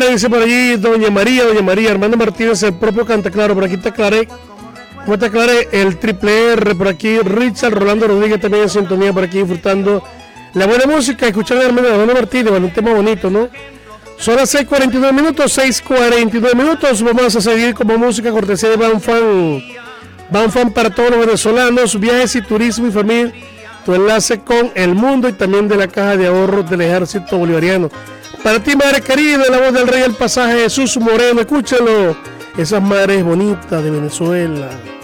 Clara, dice por allí Doña María, Armando Martínez, el propio Cantaclaro, por aquí está Clare. ¿Cómo está Clare? El Triple R, por aquí Richard, Rolando Rodríguez también en sintonía, por aquí disfrutando la buena música, escuchando a Armando Martínez, bueno, un tema bonito, ¿no? Son las 6:42 minutos, 6:42 minutos, vamos a seguir como música cortesía de Banfan para todos los venezolanos, viajes y turismo y familia, tu enlace con el mundo y también de la Caja de Ahorros del Ejército Bolivariano. Para ti, madre querida, la voz del rey, el pasaje Jesús Moreno, escúchalo, esas madres bonitas de Venezuela.